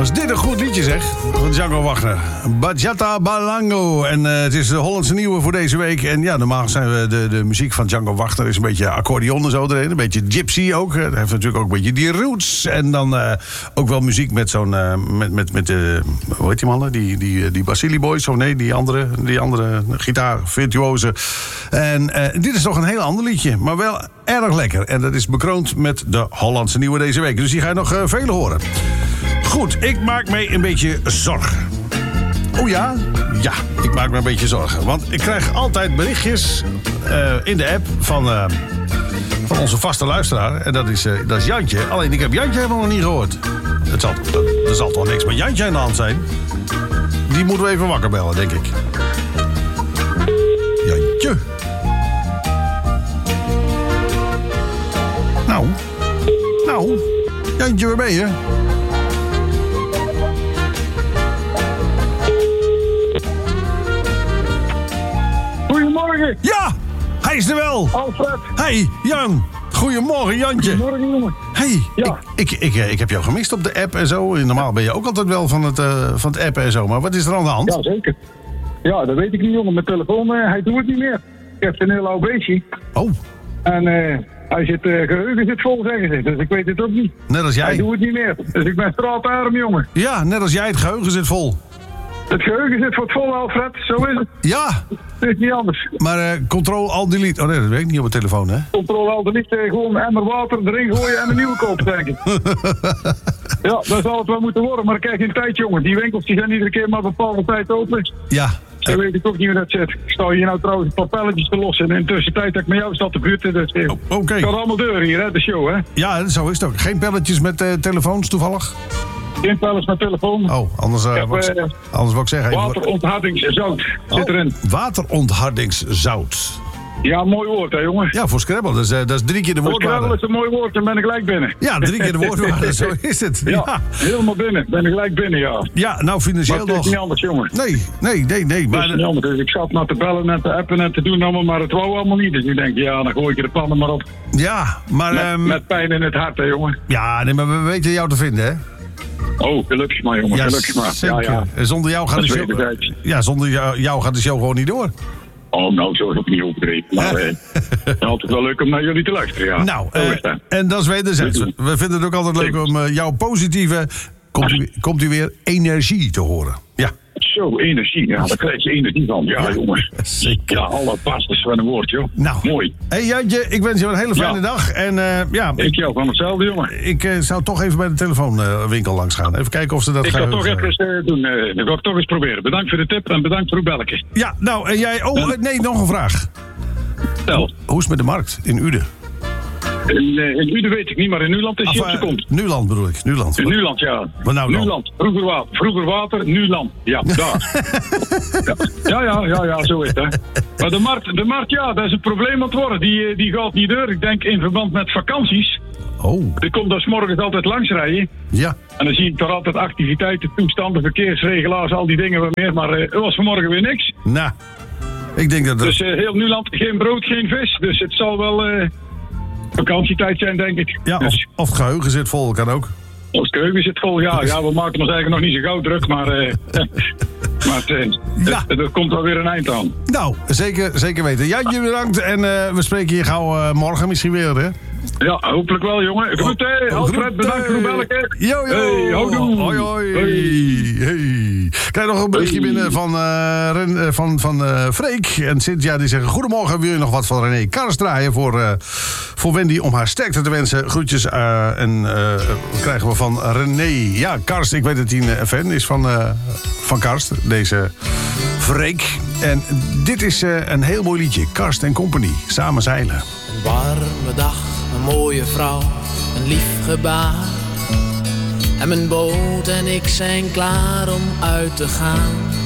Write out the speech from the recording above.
Was dit een goed liedje, zeg? Van Django Wagner. Bachata Balango. En het is de Hollandse nieuwe voor deze week. En ja, normaal zijn we de muziek van Django Wagner is een beetje accordeon en zo erin. Een beetje gypsy ook. Hij heeft natuurlijk ook een beetje die roots. En dan ook wel muziek met zo'n... met hoe heet die mannen? Die Basili Boys. Of nee, die andere gitaarvirtuozen. En dit is toch een heel ander liedje. Maar wel erg lekker. En dat is bekroond met de Hollandse nieuwe deze week. Dus die ga je nog veel horen. Goed, ik maak me een beetje zorgen. Oh ja? Ja, ik maak me een beetje zorgen. Want ik krijg altijd berichtjes in de app van onze vaste luisteraar. En dat is Jantje. Alleen ik heb Jantje helemaal nog niet gehoord. Er zal toch niks met Jantje aan de hand zijn? Die moeten we even wakker bellen, denk ik. Jantje. Nou, Jantje, waar ben je? Goedemorgen. Ja, hij is er wel. Alfred. Hey, Jan. Goedemorgen, Jantje. Goedemorgen, jongen. Hey, ja. ik heb jou gemist op de app en zo. Normaal ben je ook altijd wel van het appen en zo. Maar wat is er aan de hand? Ja, zeker. Ja, dat weet ik niet, jongen. Mijn telefoon, hij doet het niet meer. Ik heb een heel oud beestje. Oh. En geheugen zit vol, zeggen ze. Dus ik weet het ook niet. Net als jij. Hij doet het niet meer. Dus ik ben straatarm, jongen. Ja, net als jij. Het geheugen zit vol. Het geheugen zit voor het vol, Alfred. Zo is het. Ja. Het is niet anders. Maar Ctrl-Alt-Delete. Oh nee, dat werkt niet op de telefoon, hè? Ctrl-Alt-Delete, gewoon een emmer water erin gooien en een nieuwe kopen, denk ik. Ja, dat zal het wel moeten worden. Maar ik krijg geen tijd, jongen. Die winkels die zijn iedere keer maar een bepaalde tijd open. Ja. Zo weet ik ook niet hoe dat zit. Ik sta hier nou trouwens een paar pelletjes te lossen. En in de tussentijd dat ik met jou sta te buurten. Dus Oké. Het gaat allemaal deur hier, hè, de show, hè? Ja, zo is het ook. Geen belletjes met telefoons toevallig? Geen pellets met telefoon. Oh, anders wou ik zeggen... Wateronthardingszout zit erin. Wateronthardingszout. Ja, mooi woord, hè, jongen? Ja, voor Scrabble. Dat is 3 keer de woordwaarde. Voor Scrabble is een mooi woord, dan ben ik gelijk binnen. Ja, 3 keer de woordwaarde, zo is het. Ja, helemaal binnen. Ben ik gelijk binnen, ja. Ja, nou financieel nog... Maar het is niet anders, jongen. Nee. Maar het is niet anders. Dus ik zat naar te bellen en te appen en te doen allemaal, maar het wou allemaal niet. Dus ik denk, ja, dan gooi ik er de pannen maar op. Ja, maar... Met pijn in het hart, hè, jongen. Ja, nee, maar we weten jou te vinden, hè? Oh, gelukkig maar, jongen. Ja, gelukkig maar. Zeker. Ja. Zonder jou gaat de show... Ja, zonder jou gaat de show gewoon niet door. Oh, nou, zo is het niet overdreven. Maar het is altijd wel leuk om naar jullie te luisteren, ja. Nou, en dat is wederzijds. We vinden het ook altijd leuk om jouw positieve... Komt u weer energie te horen. Ja. Zo, energie. Ja, daar krijg je energie van. Ja, jongens. Zeker. Ja, alle passes van een woord, joh. Nou. Mooi. Hey Jantje, ik wens je een hele fijne dag. En ik jou van hetzelfde, jongen. Ik zou toch even bij de telefoonwinkel langs gaan. Even kijken of ze dat gaan. Ik ga toch even doen. Dat ga ik toch eens proberen. Bedankt voor de tip en bedankt voor uw belletje. Ja, nou, en jij... Oh, nee, nog een vraag. Stel. Hoe is het met de markt in Uden? In Uden weet ik niet, maar in Nuland is hij op zijn kont. Nuland bedoel ik, Nuland. In Nuland, ja. Maar nou Nuland. Vroeger water, nu land. Ja, daar. Ja, zo is het, hè. Maar de markt, ja, dat is een probleem aan het worden. Die gaat niet door. Ik denk in verband met vakanties. Oh. Ik kom daar 's morgens altijd langs rijden. Ja. En dan zie ik daar altijd activiteiten, toestanden, verkeersregelaars, al die dingen wat meer. Maar het was vanmorgen weer niks. Nou, ik denk dat... Dus heel Nuland, geen brood, geen vis. Dus het zal wel... vakantietijd zijn, denk ik. Ja, dus. of het geheugen zit vol, kan ook. Of het geheugen zit vol, ja. Ja, we maken ons eigenlijk nog niet zo gauw druk, maar er komt wel weer een eind aan. Nou, zeker weten. Jantje, bedankt en we spreken je gauw morgen misschien weer, hè? Ja, hopelijk wel, jongen. Groeten, Alfred, bedankt voor het belletje. Yo. Hey, houdoe. Hoi. Hey. Ik krijg nog een berichtje binnen van Freek en Cynthia. Die zeggen, goedemorgen, wil je nog wat van René Karst draaien voor Wendy om haar sterkte te wensen? Groetjes krijgen we van René. Ja, Karst, ik weet dat hij een fan is van Karst, deze Freek. En dit is een heel mooi liedje, Karst & Company, Samen zeilen. Een warme dag, een mooie vrouw, een lief gebaar. En mijn boot en ik zijn klaar om uit te gaan.